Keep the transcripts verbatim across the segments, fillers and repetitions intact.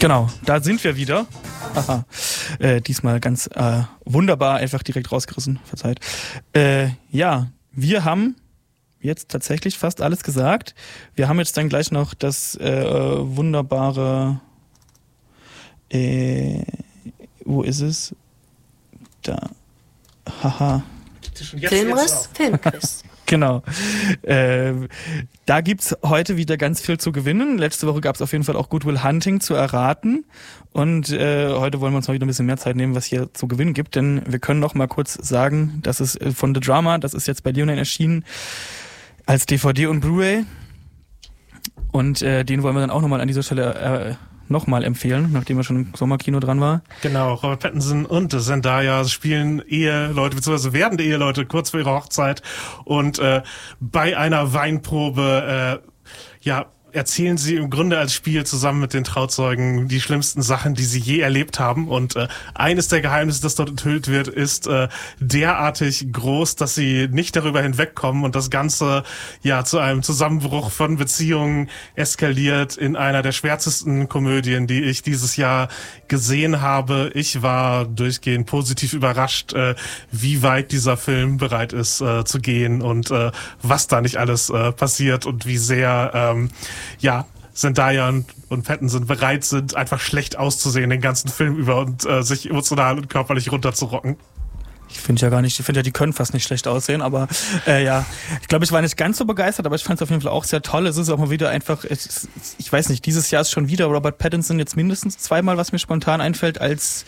Genau, da sind wir wieder. Aha. Äh, diesmal ganz äh, wunderbar, einfach direkt rausgerissen, verzeiht. Äh, ja, wir haben jetzt tatsächlich fast alles gesagt. Wir haben jetzt dann gleich noch das äh, wunderbare äh, wo ist es? Da. Haha. Filmriss, Filmquiz. Genau. Äh, da gibt's heute wieder ganz viel zu gewinnen. Letzte Woche gab's auf jeden Fall auch Good Will Hunting zu erraten. Und äh, heute wollen wir uns mal wieder ein bisschen mehr Zeit nehmen, was hier zu gewinnen gibt. Denn wir können noch mal kurz sagen, das ist von The Drama, das ist jetzt bei Leonine erschienen als D V D und Blu-ray. Und äh, den wollen wir dann auch nochmal an dieser Stelle äh, nochmal empfehlen, nachdem er schon im Sommerkino dran war. Genau, Robert Pattinson und Zendaya spielen Eheleute, beziehungsweise werdende Eheleute kurz vor ihrer Hochzeit und äh, bei einer Weinprobe äh, ja erzählen sie im Grunde als Spiel zusammen mit den Trauzeugen die schlimmsten Sachen, die sie je erlebt haben. Und äh, eines der Geheimnisse, das dort enthüllt wird, ist äh, derartig groß, dass sie nicht darüber hinwegkommen und das Ganze ja zu einem Zusammenbruch von Beziehungen eskaliert in einer der schwärzesten Komödien, die ich dieses Jahr gesehen habe. Ich war durchgehend positiv überrascht, äh, wie weit dieser Film bereit ist äh, zu gehen und äh, was da nicht alles äh, passiert und wie sehr ähm, ja, Zendaya und, und Pattinson bereit sind, einfach schlecht auszusehen den ganzen Film über und äh, sich emotional und körperlich runterzurocken. Ich finde ja gar nicht, ich finde ja, die können fast nicht schlecht aussehen, aber äh, ja, ich glaube, ich war nicht ganz so begeistert, aber ich fand es auf jeden Fall auch sehr toll. Es ist auch mal wieder einfach, ich, ich weiß nicht, dieses Jahr ist schon wieder Robert Pattinson jetzt mindestens zweimal, was mir spontan einfällt, als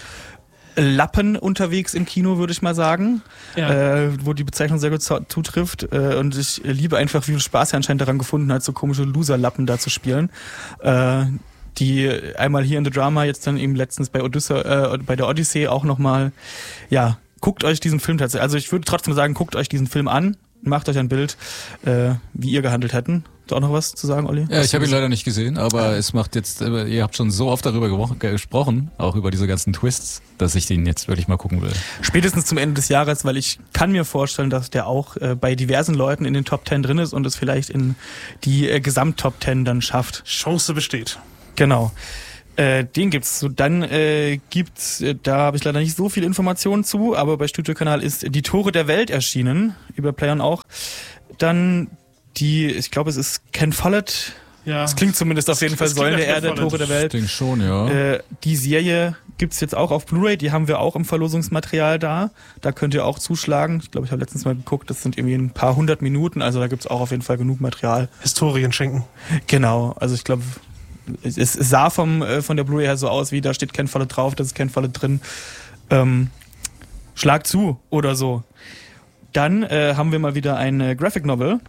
Lappen unterwegs im Kino, würde ich mal sagen, ja. äh, wo die Bezeichnung sehr gut zutrifft. Äh, und ich liebe einfach, wie viel Spaß er anscheinend daran gefunden hat, so komische Loser-Lappen da zu spielen. Äh, die einmal hier in The Drama, jetzt dann eben letztens bei Odyssey, äh, bei der Odyssey auch nochmal, ja, guckt euch diesen Film tatsächlich, also ich würde trotzdem sagen, guckt euch diesen Film an, macht euch ein Bild, äh, wie ihr gehandelt hätten. Hast du auch noch was zu sagen, Olli? Ja, ich habe ihn leider nicht gesehen, aber es macht jetzt, ihr habt schon so oft darüber gesprochen, auch über diese ganzen Twists, dass ich den jetzt wirklich mal gucken will. Spätestens zum Ende des Jahres, weil ich kann mir vorstellen, dass der auch äh, bei diversen Leuten in den Top Ten drin ist und es vielleicht in die äh, Gesamt-Top Ten dann schafft. Chance besteht. Genau. Äh, den gibt's. So, dann äh, gibt's, äh, da habe ich leider nicht so viel Informationen zu, aber bei Studiokanal ist Die Tore der Welt erschienen, über Playern auch. Dann die, ich glaube, es ist Ken Follett. Ja. Es klingt zumindest auf jeden Fall Säulen der Erde, Tore der Welt. Ich denke schon, ja. Äh, die Serie gibt's jetzt auch auf Blu-ray, die haben wir auch im Verlosungsmaterial da. Da könnt ihr auch zuschlagen. Ich glaube, ich habe letztens mal geguckt, das sind irgendwie ein paar hundert Minuten, also da gibt's auch auf jeden Fall genug Material. Historien schenken. Genau, also ich glaube, es, es sah vom äh, von der Blu-ray her so aus, wie da steht Ken Follett drauf, da ist Ken Follett drin. Ähm, schlag zu oder so. Dann äh, haben wir mal wieder eine Graphic Novel,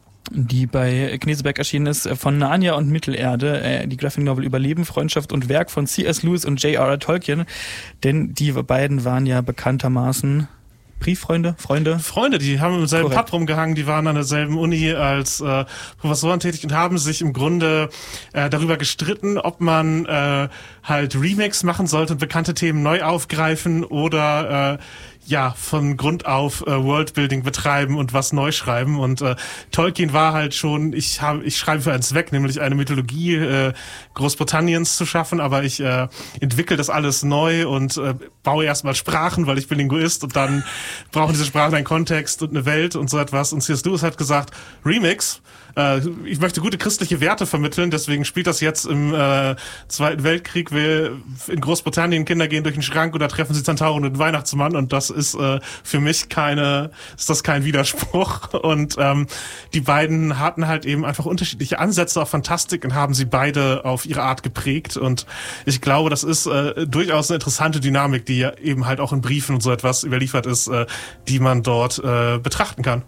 die bei Kneseberg erschienen ist, von Narnia und Mittelerde, äh, die Graphic Novel über Leben, Freundschaft und Werk von C S Lewis und J R R Tolkien, denn die beiden waren ja bekanntermaßen Brieffreunde, Freunde? Freunde, die haben im selben Korrekt. Pub rumgehangen, die waren an derselben Uni als äh, Professoren tätig und haben sich im Grunde äh, darüber gestritten, ob man äh, halt Remakes machen sollte und bekannte Themen neu aufgreifen oder äh, ja, von Grund auf äh, Worldbuilding betreiben und was neu schreiben. Und äh, Tolkien war halt schon, ich habe, ich schreibe für einen Zweck, nämlich eine Mythologie äh, Großbritanniens zu schaffen, aber ich äh, entwickle das alles neu und äh, baue erstmal Sprachen, weil ich bin Linguist und dann brauchen diese Sprachen einen Kontext und eine Welt und so etwas. Und C S Lewis hat gesagt, Remix, äh, ich möchte gute christliche Werte vermitteln, deswegen spielt das jetzt im äh, Zweiten Weltkrieg. Wir in Großbritannien, Kinder gehen durch den Schrank und da treffen sie Zentauren und den Weihnachtsmann und das ist äh, für mich keine, ist das kein Widerspruch. Und ähm, die beiden hatten halt eben einfach unterschiedliche Ansätze auf Fantastik und haben sie beide auf ihre Art geprägt. Und ich glaube, das ist äh, durchaus eine interessante Dynamik, die ja eben halt auch in Briefen und so etwas überliefert ist, äh, die man dort äh, betrachten kann.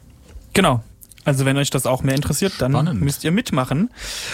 Genau. Also wenn euch das auch mehr interessiert, dann Spannend. müsst ihr mitmachen.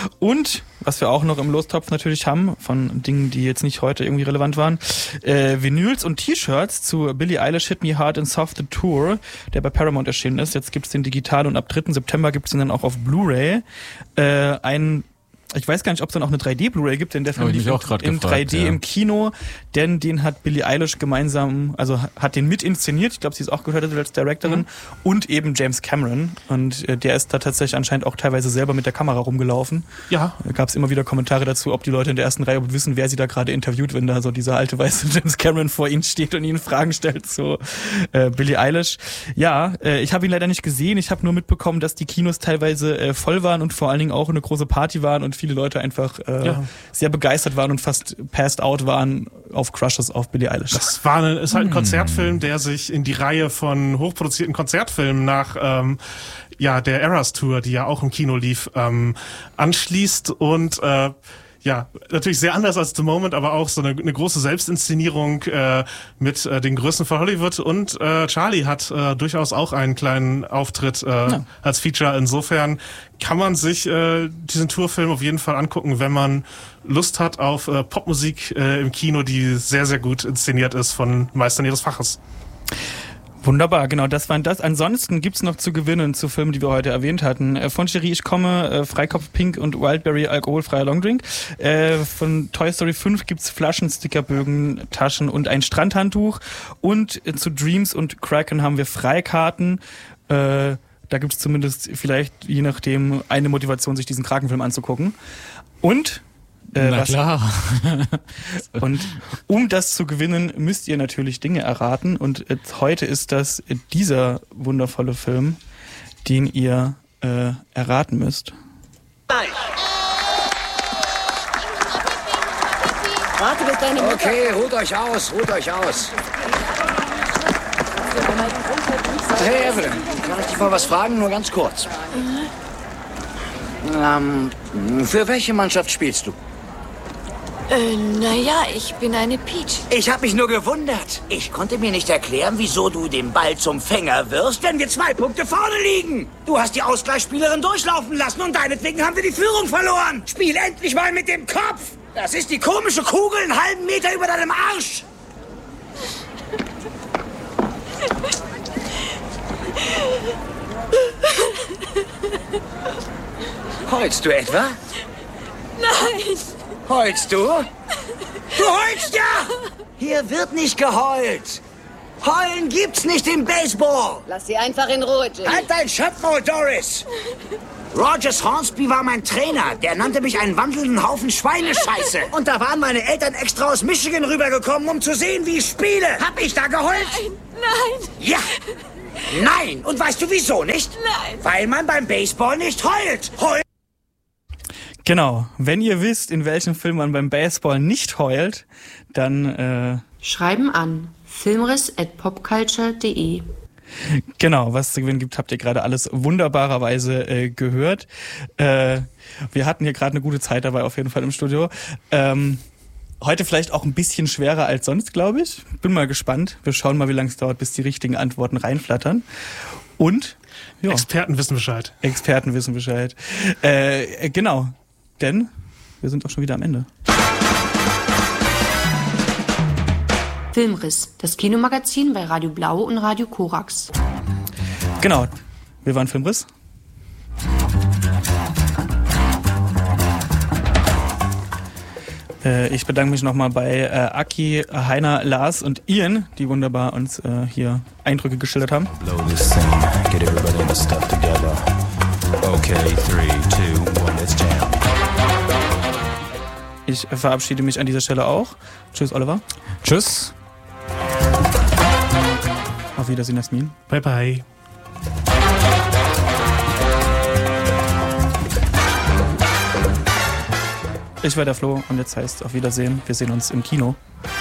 Und was wir auch noch im Lostopf natürlich haben, von Dingen, die jetzt nicht heute irgendwie relevant waren, äh, Vinyls und T-Shirts zu Billie Eilish Hit Me Hard and Soft the Tour, der bei Paramount erschienen ist. Jetzt gibt's den digital und ab dritten September gibt's den dann auch auf Blu-ray. Äh, ein ich weiß gar nicht, ob es dann auch eine drei D Blu-ray gibt, denn der Film lief in, in gefragt, drei D ja. im Kino, denn den hat Billie Eilish gemeinsam, also hat den mit inszeniert, ich glaube, sie ist auch gehört als Directorin, mhm. und eben James Cameron, und äh, der ist da tatsächlich anscheinend auch teilweise selber mit der Kamera rumgelaufen. Ja. Da gab es immer wieder Kommentare dazu, ob die Leute in der ersten Reihe wissen, wer sie da gerade interviewt, wenn da so dieser alte weiße James Cameron vor ihnen steht und ihnen Fragen stellt zu äh, Billie Eilish. Ja, äh, ich habe ihn leider nicht gesehen, ich habe nur mitbekommen, dass die Kinos teilweise äh, voll waren und vor allen Dingen auch eine große Party waren und viele Leute einfach äh, ja. sehr begeistert waren und fast passed out waren auf Crushes auf Billie Eilish. Das war eine, ist halt ein Konzertfilm, der sich in die Reihe von hochproduzierten Konzertfilmen nach ähm, ja der Eras Tour, die ja auch im Kino lief, ähm, anschließt und äh, ja, natürlich sehr anders als The Moment, aber auch so eine, eine große Selbstinszenierung äh, mit äh, den Größen von Hollywood. Und äh, Charlie hat äh, durchaus auch einen kleinen Auftritt äh, ja. als Feature. Insofern kann man sich äh, diesen Tourfilm auf jeden Fall angucken, wenn man Lust hat auf äh, Popmusik äh, im Kino, die sehr, sehr gut inszeniert ist von Meistern ihres Faches. Wunderbar, genau, das waren das. Ansonsten gibt's noch zu gewinnen zu Filmen, die wir heute erwähnt hatten. Äh, von Cherie, ich komme, äh, Freikopf Pink und Wildberry alkoholfreier Longdrink. Äh, von Toy Story fünf gibt's Flaschen, Stickerbögen, Taschen und ein Strandhandtuch. Und äh, zu Dreams und Kraken haben wir Freikarten. Äh, da gibt's zumindest vielleicht, je nachdem, eine Motivation, sich diesen Krakenfilm anzugucken. Und Äh, Na was, klar. Und um das zu gewinnen, müsst ihr natürlich Dinge erraten. Und äh, heute ist das äh, dieser wundervolle Film, den ihr äh, erraten müsst. Nein. Warte, bis deine Mutter... Okay, ruht euch aus, ruht euch aus. Hey Evelyn, kann ich dich mal was fragen? Nur ganz kurz. Mhm. Ähm, für welche Mannschaft spielst du? Äh, naja, ich bin eine Peach. Ich habe mich nur gewundert. Ich konnte mir nicht erklären, wieso du den Ball zum Fänger wirfst, wenn wir zwei Punkte vorne liegen. Du hast die Ausgleichsspielerin durchlaufen lassen und deinetwegen haben wir die Führung verloren. Spiel endlich mal mit dem Kopf. Das ist die komische Kugel einen halben Meter über deinem Arsch. Heulst du etwa? Nein. Heulst du? Du heulst ja! Hier wird nicht geheult. Heulen gibt's nicht im Baseball. Lass sie einfach in Ruhe, Jim. Halt dein Schöpfmaul, Doris. Rogers Hornsby war mein Trainer. Der nannte mich einen wandelnden Haufen Schweinescheiße. Und da waren meine Eltern extra aus Michigan rübergekommen, um zu sehen, wie ich spiele. Hab ich da geheult? Nein, nein. Ja. Nein. Und weißt du wieso nicht? Nein. Weil man beim Baseball nicht heult. Heult. Genau, wenn ihr wisst, in welchem Film man beim Baseball nicht heult, dann äh schreiben an filmriss at popculture punkt de. Genau, was zu gewinnen gibt, habt ihr gerade alles wunderbarerweise äh, gehört. Äh, wir hatten hier gerade eine gute Zeit dabei, auf jeden Fall im Studio. Ähm, heute vielleicht auch ein bisschen schwerer als sonst, glaube ich. Bin mal gespannt. Wir schauen mal, wie lange es dauert, bis die richtigen Antworten reinflattern. Und ja, Experten wissen Bescheid. Experten wissen Bescheid. Äh, genau, denn wir sind auch schon wieder am Ende. Filmriss, das Kinomagazin bei Radio Blau und Radio Korax. Genau, wir waren Filmriss. Äh, ich bedanke mich nochmal bei äh, Aki, Heiner, Lars und Ian, die wunderbar uns äh, hier Eindrücke geschildert haben. Ich verabschiede mich an dieser Stelle auch. Tschüss, Oliver. Tschüss. Auf Wiedersehen, Jasmin. Bye, bye. Ich war der Flo und jetzt heißt auf Wiedersehen. Wir sehen uns im Kino.